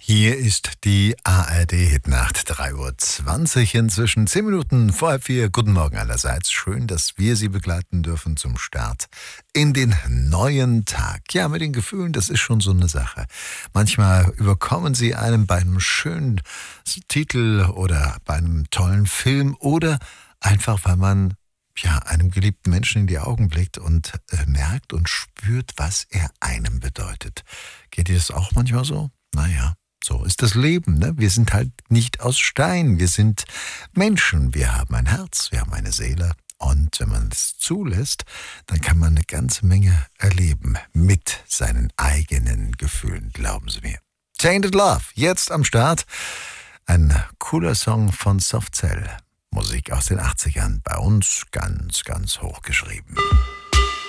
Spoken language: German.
Hier ist die ARD-Hitnacht, 3:20 Uhr inzwischen, 10 Minuten vor halb 4. Guten Morgen allerseits. Schön, dass wir Sie begleiten dürfen zum Start in den neuen Tag. Ja, mit den Gefühlen, das ist schon so eine Sache. Manchmal überkommen sie einem bei einem schönen Titel oder bei einem tollen Film oder einfach, weil man einem geliebten Menschen in die Augen blickt und merkt und spürt, was er einem bedeutet. Geht dir das auch manchmal so? Naja. So ist das Leben, ne? Wir sind halt nicht aus Stein, wir sind Menschen, wir haben ein Herz, wir haben eine Seele und wenn man es zulässt, dann kann man eine ganze Menge erleben mit seinen eigenen Gefühlen, glauben Sie mir. Tainted Love, jetzt am Start, ein cooler Song von Soft Cell, Musik aus den 80ern, bei uns ganz, ganz hoch geschrieben.